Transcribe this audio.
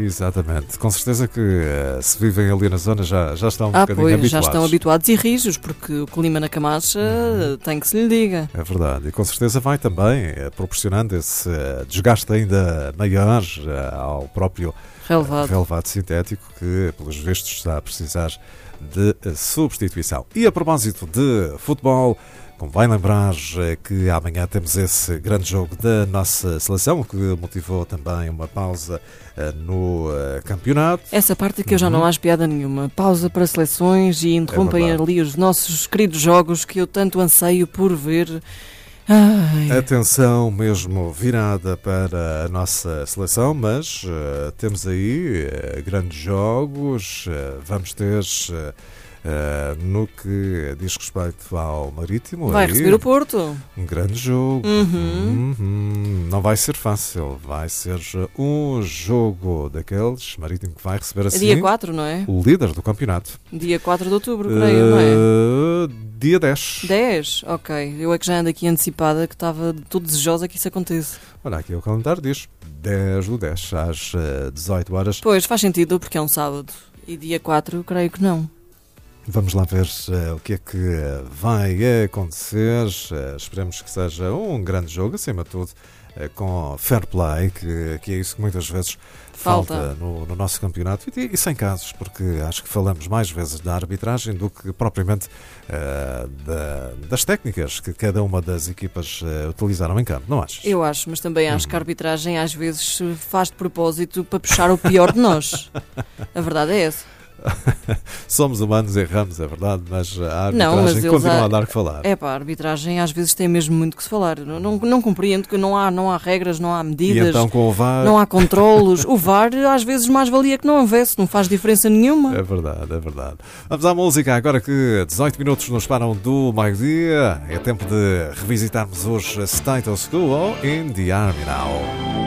Exatamente. Com certeza que se vivem ali na zona já estão um bocadinho pois, habituados. já estão habituados e rijos, porque o clima na Camacha tem que se lhe diga. É verdade. E com certeza vai também proporcionando esse desgaste ainda maior ao próprio relevado sintético que, pelos vistos, está a precisar de substituição. E a propósito de futebol, convém lembrar que amanhã temos esse grande jogo da nossa seleção, que motivou também uma pausa no campeonato. Essa parte que eu já não acho piada nenhuma. Pausa para seleções e interrompem ali os nossos queridos jogos que eu tanto anseio por ver. Ai. Atenção mesmo virada para a nossa seleção, mas temos aí grandes jogos, vamos ter... no que diz respeito ao Marítimo, vai receber o Porto. Um grande jogo. Não vai ser fácil. Vai ser um jogo daqueles. Marítimo que vai receber assim. Dia 4, não é? O líder do campeonato. Dia 4 de outubro, creio, não é? Dia 10. 10? Ok. Eu é que já ando aqui antecipada, que estava tudo desejosa que isso aconteça. Olha, aqui o calendário diz 10 do 10 às 18 horas. Pois, faz sentido porque é um sábado. E dia 4, creio que não. Vamos lá ver o que é que vai acontecer. Esperemos que seja um grande jogo, acima de tudo, com fair play, que é isso que muitas vezes falta no nosso campeonato. E sem casos, porque acho que falamos mais vezes da arbitragem do que propriamente das técnicas que cada uma das equipas utilizaram em campo, não achas? Eu acho, mas também acho que a arbitragem às vezes faz de propósito para puxar o pior de nós. A verdade é essa. Somos humanos, erramos, é verdade, mas a arbitragem continua a dar que falar. É pá, a arbitragem às vezes tem mesmo muito que se falar. Não compreendo que não há regras, não há medidas, e então, com o VAR... não há controlos. O VAR às vezes mais valia que não houvesse, não faz diferença nenhuma. É verdade, é verdade. Vamos à música agora que 18 minutos nos param do meio-dia. É tempo de revisitarmos os Status Quo in the Army Now.